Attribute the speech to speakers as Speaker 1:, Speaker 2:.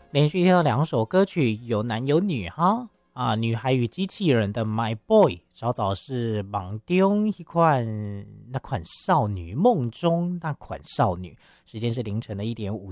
Speaker 1: 连续听到两首歌曲，有男有女哈啊，女孩与机器人的 My Boy， 早是梦中那款少女，梦中那款少女，时间是凌晨的1:50。